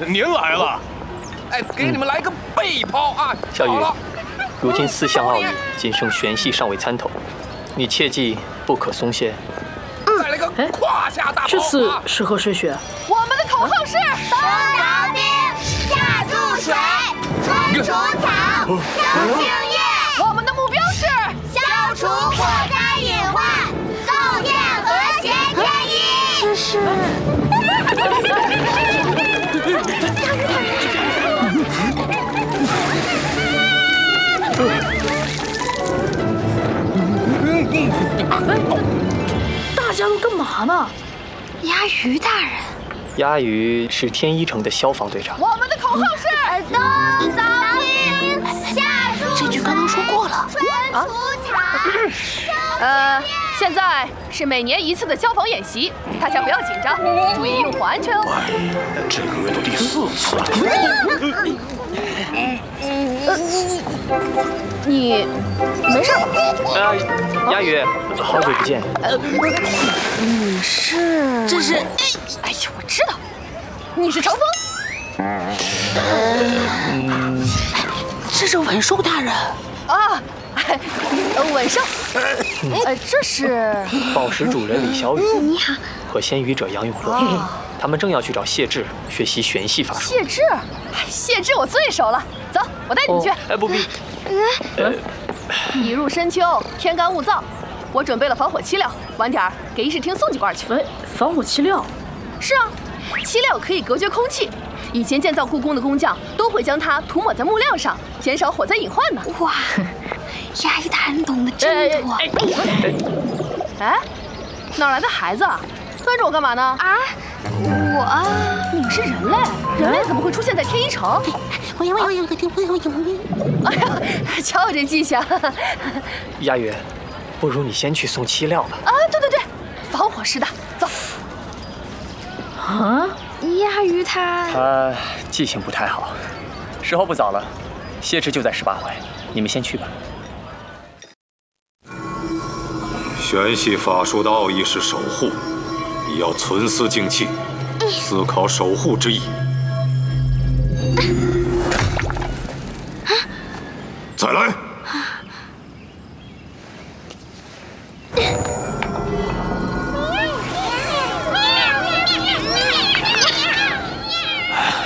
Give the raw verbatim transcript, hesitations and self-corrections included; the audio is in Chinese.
您来了。 哎，给你们来个背抛啊！ 小雨，如今四项奥义仅剩玄系尚未参透，你切记不可松懈。 再来个胯下大抛！ 这次是和谁学？ 我们的口号是： 东逃兵，下注水，春除草，秋清叶。 我们的目标是消除火灾隐患，构建和谐天意。 这是。大家都干嘛呢？ 鸭鱼大人， 鸭鱼是天一城的消防队长。 我们的口号是东逃兵，下注水， 这句刚刚说过了。 春除草。 呃，现在是每年一次的消防演习，大家不要紧张，注意用火安全哦。 这个月都第四次了。 你没事吧？ 啊，鸭鱼，好久不见。 你是？ 这是……哎呀，我知道，你是程峰。 嗯， 这是稳寿大人啊，稳寿。呃，这是宝石主人李小雨。 你好。 和仙语者杨永乐，他们正要去找谢志学习玄系法术。 谢志，谢志我最熟了，走，我带你去。 哎，不必。 呃，已入深秋，天干物燥，我准备了防火漆料，晚点给议事厅送几罐去。 哎，防火漆料？ 是啊，漆料可以隔绝空气。以前建造故宫的工匠都会将它涂抹在木料上，减少火灾隐患呢。 哇，鸭鱼大人懂得真多。 哎，哪来的孩子啊？跟着我干嘛呢？ 啊，我…… 你是人类，人类怎么会出现在天一城？ 我有我有个我有有。 哎呀，瞧我这记性。 鸭鱼，不如你先去送漆料吧。 啊，对对对，防火似的，走。 啊， 鸭鱼他他记性不太好。时候不早了，谢志就在十八回，你们先去吧。 玄系法术的奥义是守护，你要存思静气，思考守护之意。